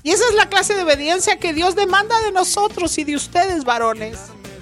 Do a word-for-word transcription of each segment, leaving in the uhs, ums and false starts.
Y esa es la clase de obediencia que Dios demanda de nosotros y de ustedes, varones.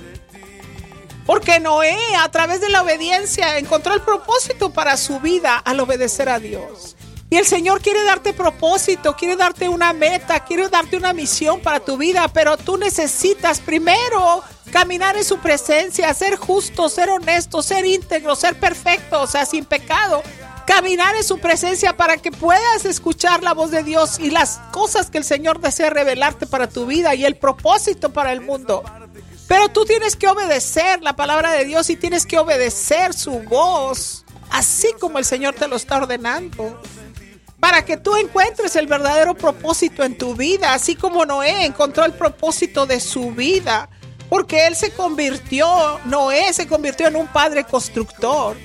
Porque Noé, a través de la obediencia, encontró el propósito para su vida al obedecer a Dios. Y el Señor quiere darte propósito, quiere darte una meta, quiere darte una misión para tu vida, pero tú necesitas primero caminar en su presencia, ser justo, ser honesto, ser íntegro, ser perfecto, o sea, sin pecado. Caminar en su presencia para que puedas escuchar la voz de Dios y las cosas que el Señor desea revelarte para tu vida y el propósito para el mundo. Pero tú tienes que obedecer la palabra de Dios y tienes que obedecer su voz, así como el Señor te lo está ordenando, para que tú encuentres el verdadero propósito en tu vida, así como Noé encontró el propósito de su vida, porque él se convirtió, Noé se convirtió en un padre constructor.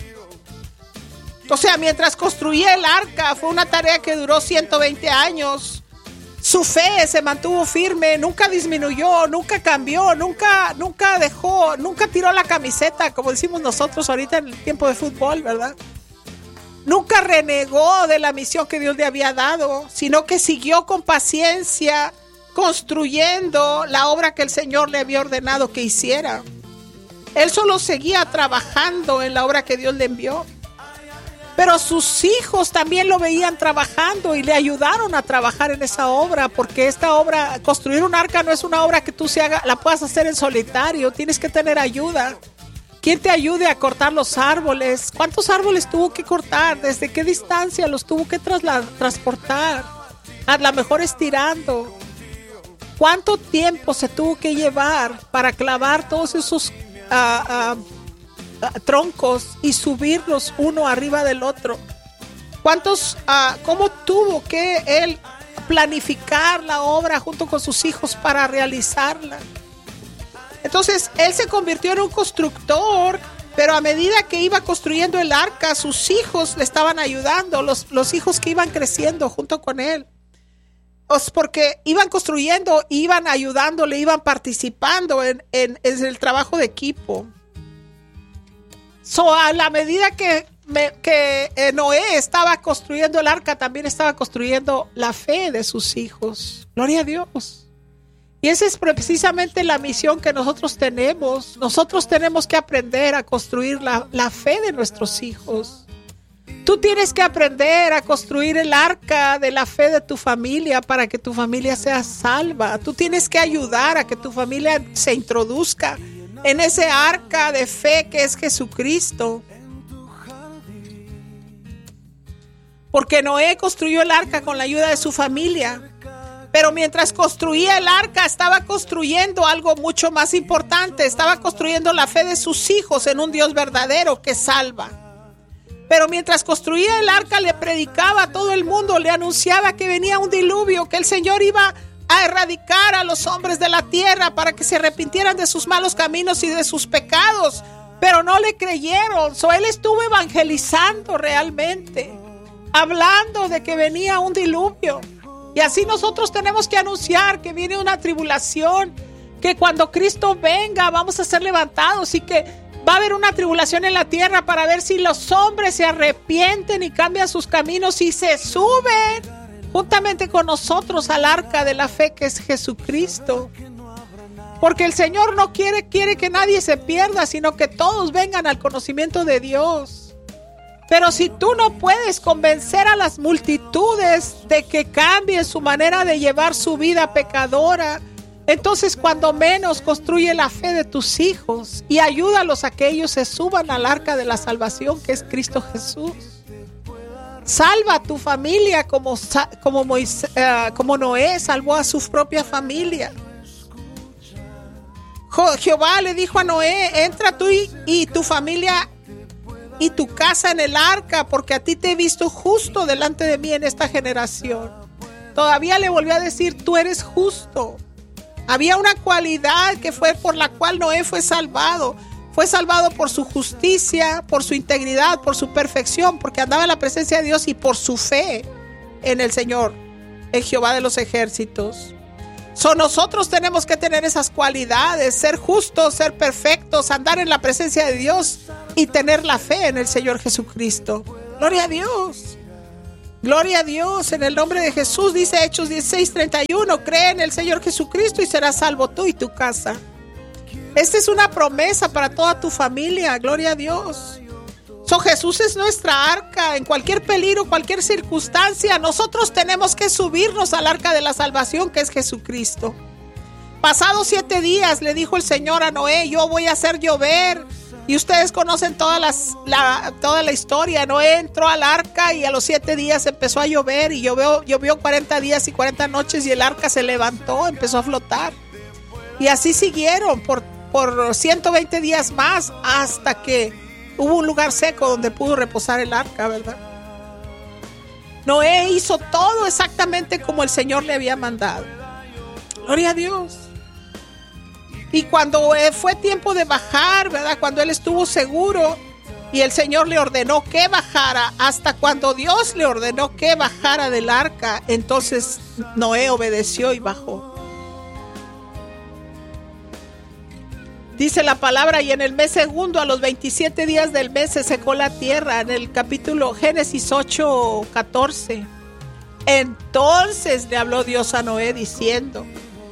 O sea, mientras construía el arca, fue una tarea que duró ciento veinte años. Su fe se mantuvo firme, nunca disminuyó, nunca cambió, nunca, nunca dejó, nunca tiró la camiseta, como decimos nosotros ahorita en el tiempo de fútbol, ¿verdad? Nunca renegó de la misión que Dios le había dado, sino que siguió con paciencia construyendo la obra que el Señor le había ordenado que hiciera. Él solo seguía trabajando en la obra que Dios le envió. Pero sus hijos también lo veían trabajando y le ayudaron a trabajar en esa obra, porque esta obra, construir un arca no es una obra que tú se haga, la puedas hacer en solitario, tienes que tener ayuda. ¿Quién te ayude a cortar los árboles? ¿Cuántos árboles tuvo que cortar? ¿Desde qué distancia los tuvo que trasla- transportar? A lo mejor estirando. ¿Cuánto tiempo se tuvo que llevar para clavar todos esos uh, uh, troncos y subirlos uno arriba del otro? ¿Cuántos, uh, cómo tuvo que él planificar la obra junto con sus hijos para realizarla? Entonces él se convirtió en un constructor, pero a medida que iba construyendo el arca, sus hijos le estaban ayudando, los, los hijos que iban creciendo junto con él. Pues porque iban construyendo, iban ayudándole, iban participando en, en, en el trabajo de equipo. So, a la medida que, me, que eh, Noé estaba construyendo el arca, también estaba construyendo la fe de sus hijos. Gloria a Dios. Y esa es precisamente la misión que nosotros tenemos. Nosotros tenemos que aprender a construir la, la fe de nuestros hijos. Tú tienes que aprender a construir el arca de la fe de tu familia para que tu familia sea salva. Tú tienes que ayudar a que tu familia se introduzca en ese arca de fe que es Jesucristo. Porque Noé construyó el arca con la ayuda de su familia. Pero mientras construía el arca, estaba construyendo algo mucho más importante. Estaba construyendo la fe de sus hijos en un Dios verdadero que salva. Pero mientras construía el arca, le predicaba a todo el mundo, le anunciaba que venía un diluvio, que el Señor iba a erradicar a los hombres de la tierra para que se arrepintieran de sus malos caminos y de sus pecados. Pero no le creyeron. So, él estuvo evangelizando realmente, hablando de que venía un diluvio. Y así nosotros tenemos que anunciar que viene una tribulación, que cuando Cristo venga vamos a ser levantados y que va a haber una tribulación en la tierra para ver si los hombres se arrepienten y cambian sus caminos y se suben juntamente con nosotros al arca de la fe que es Jesucristo. Porque el Señor no quiere, quiere que nadie se pierda, sino que todos vengan al conocimiento de Dios. Pero si tú no puedes convencer a las multitudes de que cambien su manera de llevar su vida pecadora, entonces cuando menos construye la fe de tus hijos y ayúdalos a que ellos se suban al arca de la salvación que es Cristo Jesús. Salva a tu familia como, como, Moisés, uh, como Noé salvó a su propia familia. Jehová le dijo a Noé: entra tú y, y tu familia y tu casa en el arca, porque a ti te he visto justo delante de mí en esta generación. Todavía le volvió a decir: tú eres justo. Había una cualidad que fue por la cual Noé fue salvado. Fue salvado por su justicia, por su integridad, por su perfección, porque andaba en la presencia de Dios y por su fe en el Señor, en Jehová de los ejércitos. So, nosotros tenemos que tener esas cualidades, ser justos, ser perfectos, andar en la presencia de Dios y tener la fe en el Señor Jesucristo. Gloria a Dios. Gloria a Dios, en el nombre de Jesús. Dice Hechos dieciséis treinta y uno, cree en el Señor Jesucristo y serás salvo tú y tu casa. Esta es una promesa para toda tu familia. Gloria a Dios. So, Jesús es nuestra arca. En cualquier peligro, cualquier circunstancia, nosotros tenemos que subirnos al arca de la salvación, que es Jesucristo. Pasados siete días le dijo el Señor a Noé, yo voy a hacer llover. Y ustedes conocen todas las, la, toda la historia. Noé entró al arca y a los siete días empezó a llover. Y llovió, llovió cuarenta días y cuarenta noches y el arca se levantó, empezó a flotar. Y así siguieron por, por ciento veinte días más hasta que hubo un lugar seco donde pudo reposar el arca, ¿verdad? Noé hizo todo exactamente como el Señor le había mandado. Gloria a Dios. Y cuando fue tiempo de bajar, ¿verdad? Cuando él estuvo seguro y el Señor le ordenó que bajara, hasta cuando Dios le ordenó que bajara del arca, entonces Noé obedeció y bajó. Dice la palabra, y en el mes segundo, a los veintisiete días del mes, se secó la tierra, en el capítulo Génesis ocho catorce. Entonces le habló Dios a Noé diciendo,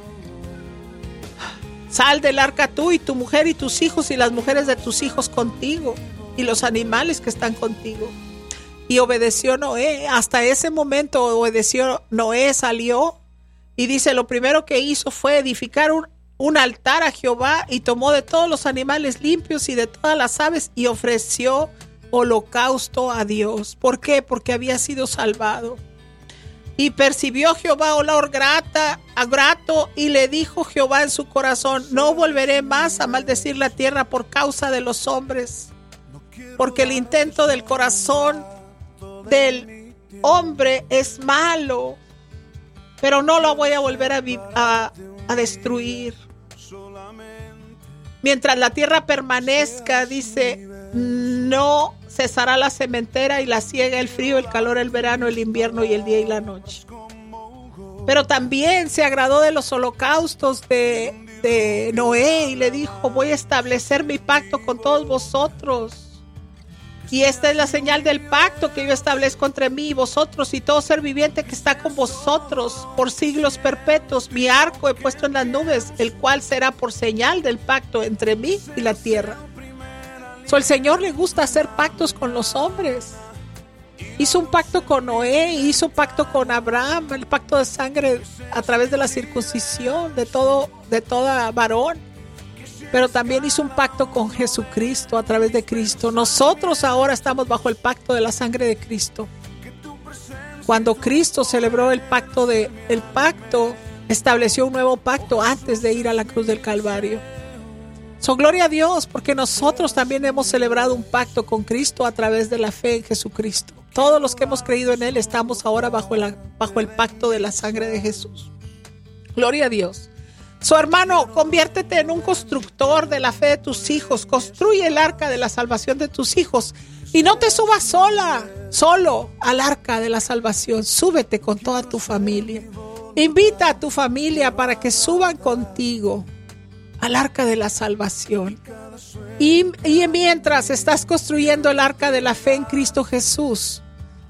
sal del arca tú y tu mujer y tus hijos y las mujeres de tus hijos contigo y los animales que están contigo. Y obedeció Noé. Hasta ese momento obedeció Noé, salió y dice, lo primero que hizo fue edificar un, un altar a Jehová y tomó de todos los animales limpios y de todas las aves y ofreció holocausto a Dios. ¿Por qué? Porque había sido salvado. Y percibió Jehová olor grata, a grato, y le dijo Jehová en su corazón, no volveré más a maldecir la tierra por causa de los hombres, porque el intento del corazón del hombre es malo, pero no lo voy a volver a, a, a destruir. Mientras la tierra permanezca, dice, no cesará la sementera y la siega, el frío, el calor, el verano, el invierno y el día y la noche. Pero también se agradó de los holocaustos de, de Noé y le dijo, voy a establecer mi pacto con todos vosotros. Y esta es la señal del pacto que yo establezco entre mí y vosotros y todo ser viviente que está con vosotros por siglos perpetuos. Mi arco he puesto en las nubes, el cual será por señal del pacto entre mí y la tierra. So, el Señor le gusta hacer pactos con los hombres. Hizo un pacto con Noé, hizo un pacto con Abraham, el pacto de sangre a través de la circuncisión de todo, de toda varón. Pero también hizo un pacto con Jesucristo a través de Cristo. Nosotros ahora estamos bajo el pacto de la sangre de Cristo. Cuando Cristo celebró el pacto de, el pacto, estableció un nuevo pacto antes de ir a la cruz del Calvario. So, gloria a Dios, porque nosotros también hemos celebrado un pacto con Cristo a través de la fe en Jesucristo. Todos los que hemos creído en Él estamos ahora bajo, la, bajo el pacto de la sangre de Jesús. Gloria a Dios. So, hermano, conviértete en un constructor de la fe de tus hijos. Construye el arca de la salvación de tus hijos. Y no te subas sola, solo al arca de la salvación. Súbete con toda tu familia. Invita a tu familia para que suban contigo al arca de la salvación. Y, y mientras estás construyendo el arca de la fe en Cristo Jesús,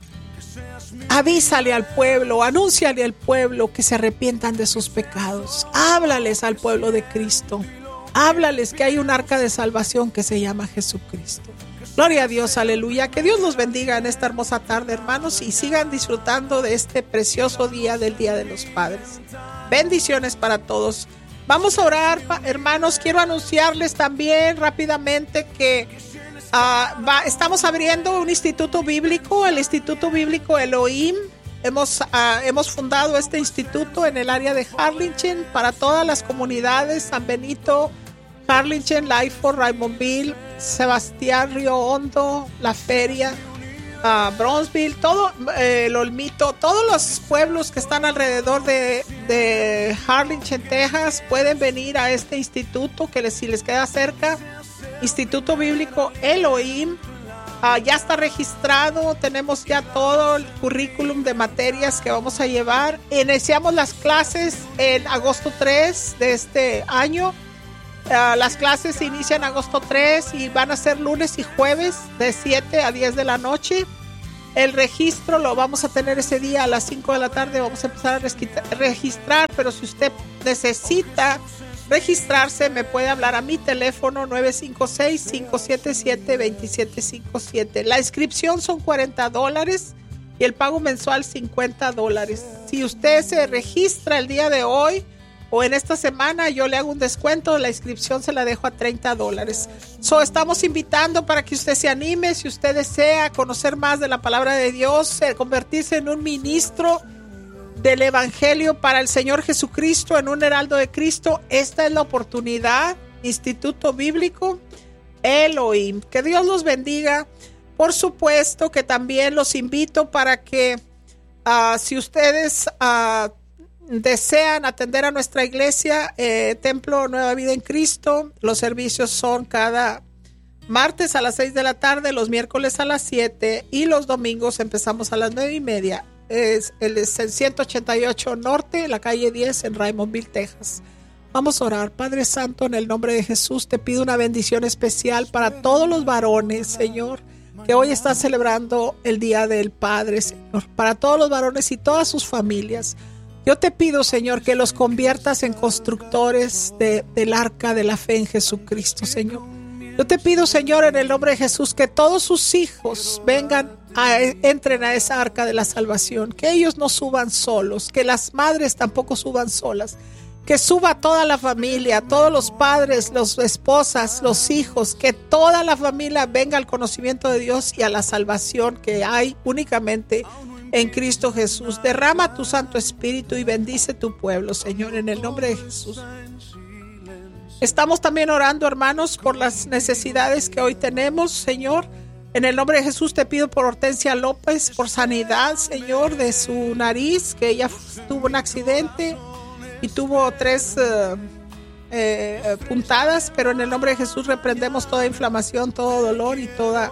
avísale al pueblo, anúnciale al pueblo que se arrepientan de sus pecados. Háblales al pueblo de Cristo. Háblales que hay un arca de salvación que se llama Jesucristo. Gloria a Dios, aleluya. Que Dios los bendiga en esta hermosa tarde, hermanos, y sigan disfrutando de este precioso día del Día de los Padres. Bendiciones para todos. Vamos a orar, hermanos. Quiero anunciarles también rápidamente que uh, va, estamos abriendo un instituto bíblico, el Instituto Bíblico Elohim. Hemos, uh, hemos fundado este instituto en el área de Harlingen para todas las comunidades: San Benito, Harlingen, Lyford, Raymondville, Sebastián, Río Hondo, La Feria, uh, Bronzeville, todo eh, el Olmito, todos los pueblos que están alrededor de, de Harlingen, Texas, pueden venir a este instituto que les, si les queda cerca. Instituto Bíblico Elohim. Uh, ya está registrado, tenemos ya todo el currículum de materias que vamos a llevar. Iniciamos las clases en agosto tres de este año. Uh, las clases inician agosto tres y van a ser lunes y jueves de siete a diez de la noche. El registro lo vamos a tener ese día a las cinco de la tarde. Vamos a empezar a registrar, pero si usted necesita registrarse, me puede hablar a mi teléfono nueve cinco seis, cinco siete siete, dos siete cinco siete. La inscripción son cuarenta dólares y el pago mensual cincuenta dólares. Si usted se registra el día de hoy o en esta semana, yo le hago un descuento. La inscripción se la dejo a treinta dólares. So, estamos invitando para que usted se anime. Si usted desea conocer más de la palabra de Dios, convertirse en un ministro del Evangelio para el Señor Jesucristo, en un heraldo de Cristo, esta es la oportunidad. Instituto Bíblico Elohim. Que Dios los bendiga. Por supuesto que también los invito para que uh, si ustedes uh, desean atender a nuestra iglesia, eh, Templo Nueva Vida en Cristo, los servicios son cada martes a las seis de la tarde, los miércoles a las siete y los domingos empezamos a las nueve y media. Es el, es el ciento ochenta y ocho Norte, la calle diez en Raymondville, Texas. Vamos a orar. Padre Santo, en el nombre de Jesús te pido una bendición especial para todos los varones, Señor, que hoy están celebrando el Día del Padre, Señor, para todos los varones y todas sus familias. Yo te pido, Señor, que los conviertas en constructores de, del arca de la fe en Jesucristo, Señor. Yo te pido, Señor, en el nombre de Jesús, que todos sus hijos vengan, a, entren a esa arca de la salvación, que ellos no suban solos, que las madres tampoco suban solas, que suba toda la familia, todos los padres, las esposas, los hijos, que toda la familia venga al conocimiento de Dios y a la salvación que hay únicamente en Cristo Jesús. Derrama tu Santo Espíritu y bendice tu pueblo, Señor, en el nombre de Jesús. Estamos también orando, hermanos, por las necesidades que hoy tenemos, Señor. En el nombre de Jesús te pido por Hortensia López, por sanidad, Señor, de su nariz, que ella tuvo un accidente y tuvo tres uh, eh, puntadas, pero en el nombre de Jesús reprendemos toda inflamación, todo dolor y toda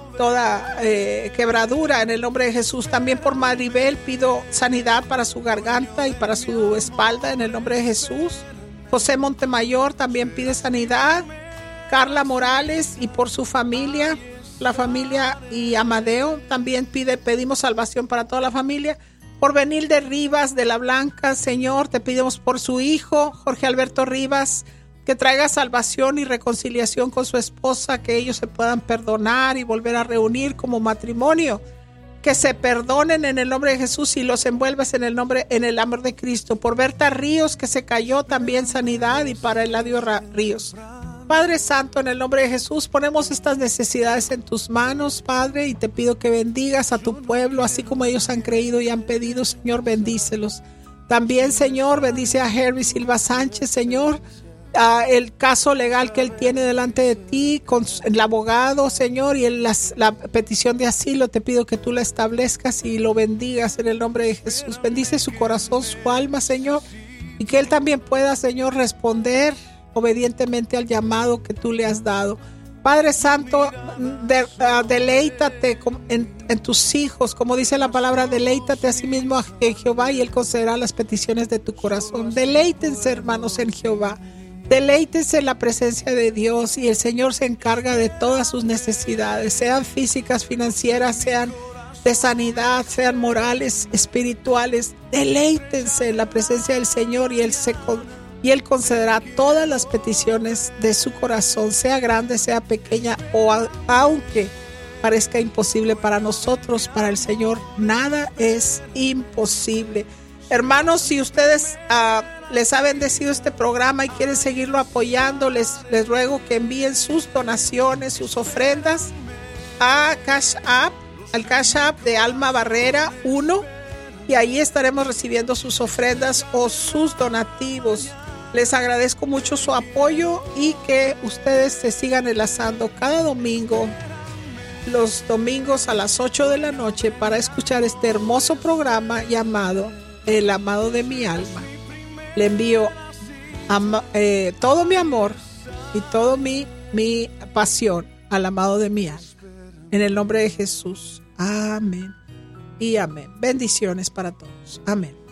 toda eh, quebradura en el nombre de Jesús. También por Maribel pido sanidad para su garganta y para su espalda en el nombre de Jesús. José Montemayor también pide sanidad. Carla Morales y por su familia, la familia y Amadeo también pide, pedimos salvación para toda la familia. Por Benilde Rivas de la Blanca, Señor, te pedimos por su hijo Jorge Alberto Rivas, que traiga salvación y reconciliación con su esposa, que ellos se puedan perdonar y volver a reunir como matrimonio, que se perdonen en el nombre de Jesús y los envuelvas en el nombre, en el amor de Cristo. Por Berta Ríos, que se cayó, también sanidad, y para Eladio Ríos. Padre Santo, en el nombre de Jesús ponemos estas necesidades en tus manos, Padre, y te pido que bendigas a tu pueblo, así como ellos han creído y han pedido, Señor, bendícelos. También, Señor, bendice a Henry Silva Sánchez, Señor, Uh, el caso legal que él tiene delante de ti con el abogado, Señor, y el, las, la petición de asilo, te pido que tú la establezcas y lo bendigas en el nombre de Jesús. Bendice su corazón, su alma, Señor, y que él también pueda, Señor, responder obedientemente al llamado que tú le has dado. Padre Santo, de, uh, deleítate en, en tus hijos, como dice la palabra, deleítate a sí mismo en Jehová y él concederá las peticiones de tu corazón. Deleítense, hermanos, en Jehová. Deleítense en la presencia de Dios y el Señor se encarga de todas sus necesidades, sean físicas, financieras, sean de sanidad, sean morales, espirituales. Deleítense en la presencia del Señor y Él, se, y Él concederá todas las peticiones de su corazón, sea grande, sea pequeña, o a, aunque parezca imposible para nosotros, para el Señor nada es imposible. Hermanos, si ustedes uh, les ha bendecido este programa y quieren seguirlo apoyando, les, les ruego que envíen sus donaciones, sus ofrendas a Cash App, al Cash App de Alma Barrera uno, y ahí estaremos recibiendo sus ofrendas o sus donativos. Les agradezco mucho su apoyo y que ustedes se sigan enlazando cada domingo, los domingos a las ocho de la noche, para escuchar este hermoso programa llamado El Amado de mi Alma. Le envío ama, eh, todo mi amor y toda mi, mi pasión al amado de mi alma. En el nombre de Jesús. Amén y amén. Bendiciones para todos. Amén.